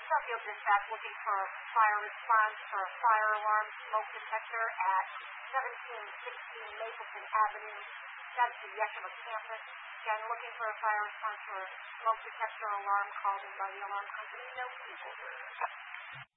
Southfield Dispatch looking for fire response for a fire alarm smoke detector at 1716 Mapleton Avenue. That's the Yakima campus. Again, looking for a fire response for a smoke detector alarm called in by the alarm company. No people.